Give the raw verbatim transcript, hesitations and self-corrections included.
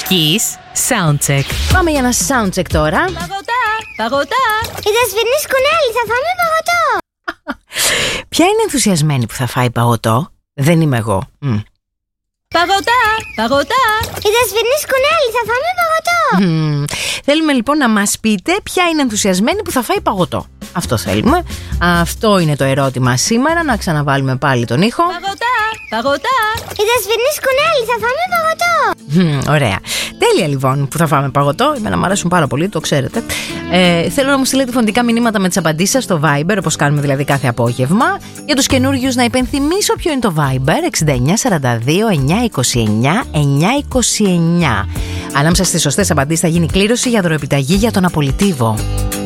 Kiss Soundcheck. Πάμε για ένα soundcheck τώρα. Παγωτά, παγωτά. Η Δεσποινή Κουνέλη, θα φάμε παγωτό. Ποια είναι ενθουσιασμένη που θα φάει παγωτό? Δεν είμαι εγώ. Mm. Παγωτά, παγωτά. Η Δεσποινή Κουνέλη, θα φάμε παγωτό. Mm. Θέλουμε λοιπόν να μας πείτε ποια είναι ενθουσιασμένη που θα φάει παγωτό. Αυτό θέλουμε. Αυτό είναι το ερώτημα σήμερα. Να ξαναβάλουμε πάλι τον ήχο. Παγωτά, παγωτά. Η Δεσποινή Κουνέλη, θα φάμε παγωτό. Mm, ωραία. Τέλεια λοιπόν που θα φάμε παγωτό. Εμένα μου αρέσουν πάρα πολύ, το ξέρετε. Ε, θέλω να μου στείλετε φωνητικά μηνύματα με τις απαντήσεις σας στο Viber, όπως κάνουμε δηλαδή κάθε απόγευμα. Για τους καινούργιους να υπενθυμίσω ποιο είναι το Viber: εξήντα εννιά σαράντα δύο εννιακόσια είκοσι εννιά εννιακόσια είκοσι εννιά. Ανάμεσα στις σωστές απαντήσεις θα γίνει κλήρωση για δωροεπιταγή για τον Απολυτίβο.